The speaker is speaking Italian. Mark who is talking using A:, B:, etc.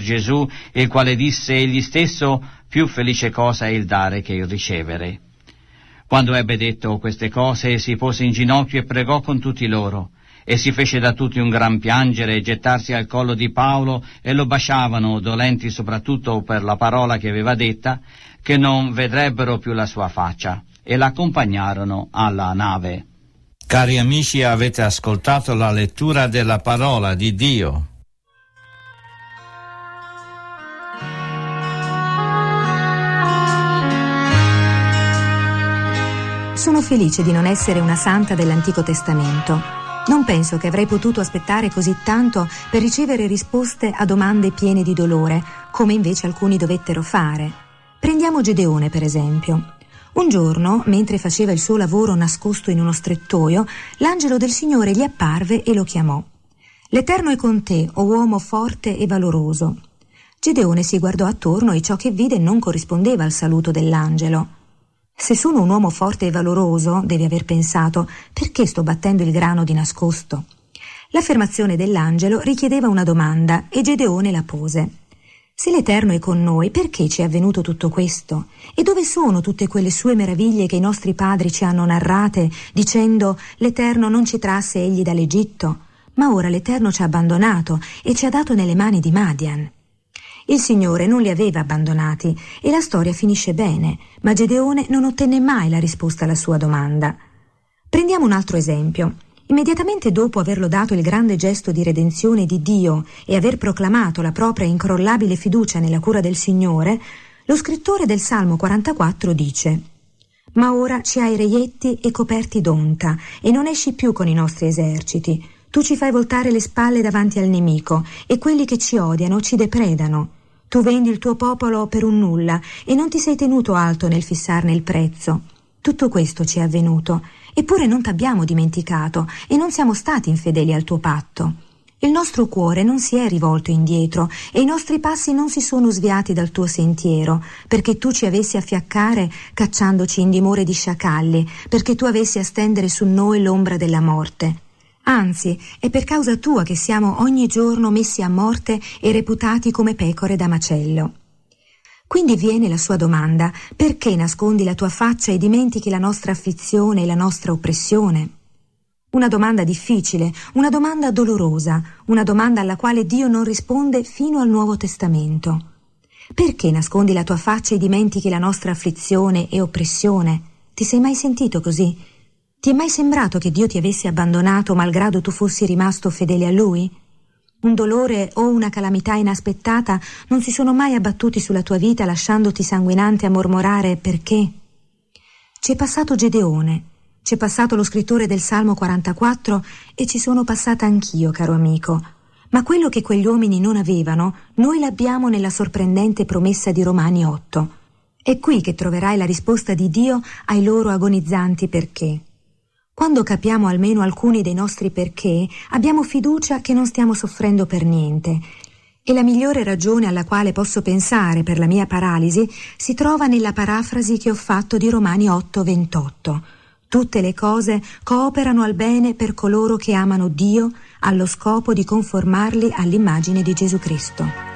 A: Gesù, il quale disse egli stesso: più felice cosa è il dare che il ricevere. Quando ebbe detto queste cose, si pose in ginocchio e pregò con tutti loro, e si fece da tutti un gran piangere e gettarsi al collo di Paolo, e lo baciavano, dolenti soprattutto per la parola che aveva detta, che non vedrebbero più la sua faccia, e l'accompagnarono alla nave.
B: Cari amici, avete ascoltato la lettura della parola di Dio.
C: Sono felice di non essere una santa dell'Antico Testamento. Non penso che avrei potuto aspettare così tanto per ricevere risposte a domande piene di dolore, come invece alcuni dovettero fare. Prendiamo Gedeone, per esempio. Un giorno, mentre faceva il suo lavoro nascosto in uno strettoio, l'angelo del Signore gli apparve e lo chiamò. «L'Eterno è con te, o uomo forte e valoroso». Gedeone si guardò attorno e ciò che vide non corrispondeva al saluto dell'angelo. Se sono un uomo forte e valoroso, deve aver pensato, perché sto battendo il grano di nascosto? L'affermazione dell'angelo richiedeva una domanda e Gedeone la pose. Se l'Eterno è con noi, perché ci è avvenuto tutto questo? E dove sono tutte quelle sue meraviglie che i nostri padri ci hanno narrate, dicendo: l'Eterno non ci trasse egli dall'Egitto? Ma ora l'Eterno ci ha abbandonato e ci ha dato nelle mani di Madian. Il Signore non li aveva abbandonati e la storia finisce bene, ma Gedeone non ottenne mai la risposta alla sua domanda. Prendiamo un altro esempio. Immediatamente dopo averlo dato il grande gesto di redenzione di Dio e aver proclamato la propria incrollabile fiducia nella cura del Signore, lo scrittore del Salmo 44 dice: «Ma ora ci hai reietti e coperti d'onta, e non esci più con i nostri eserciti. Tu ci fai voltare le spalle davanti al nemico, e quelli che ci odiano ci depredano. Tu vendi il tuo popolo per un nulla, e non ti sei tenuto alto nel fissarne il prezzo. Tutto questo ci è avvenuto, eppure non t'abbiamo dimenticato, e non siamo stati infedeli al tuo patto. Il nostro cuore non si è rivolto indietro, e i nostri passi non si sono sviati dal tuo sentiero, perché tu ci avessi a fiaccare cacciandoci in dimore di sciacalli, perché tu avessi a stendere su noi l'ombra della morte. Anzi, è per causa tua che siamo ogni giorno messi a morte e reputati come pecore da macello». Quindi viene la sua domanda: perché nascondi la tua faccia e dimentichi la nostra afflizione e la nostra oppressione? Una domanda difficile, una domanda dolorosa, una domanda alla quale Dio non risponde fino al Nuovo Testamento. Perché nascondi la tua faccia e dimentichi la nostra afflizione e oppressione? Ti sei mai sentito così? Ti è mai sembrato che Dio ti avesse abbandonato malgrado tu fossi rimasto fedele a Lui? Un dolore o una calamità inaspettata non si sono mai abbattuti sulla tua vita lasciandoti sanguinante a mormorare perché? Ci è passato Gedeone, ci è passato lo scrittore del Salmo 44 e ci sono passata anch'io, caro amico. Ma quello che quegli uomini non avevano, noi l'abbiamo nella sorprendente promessa di Romani 8. È qui che troverai la risposta di Dio ai loro agonizzanti perché. Quando capiamo almeno alcuni dei nostri perché, abbiamo fiducia che non stiamo soffrendo per niente. E la migliore ragione alla quale posso pensare per la mia paralisi si trova nella parafrasi che ho fatto di Romani 8:28. Tutte le cose cooperano al bene per coloro che amano Dio, allo scopo di conformarli all'immagine di Gesù Cristo.